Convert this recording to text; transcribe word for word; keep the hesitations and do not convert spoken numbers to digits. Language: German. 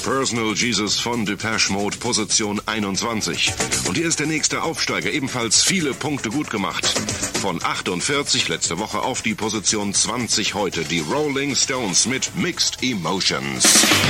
Personal Jesus von Depeche Mode, Position einundzwanzig. Und hier ist der nächste Aufsteiger, ebenfalls viele Punkte gut gemacht. Von achtundvierzig letzte Woche auf die Position zwanzig heute, die Rolling Stones mit Mixed Emotions.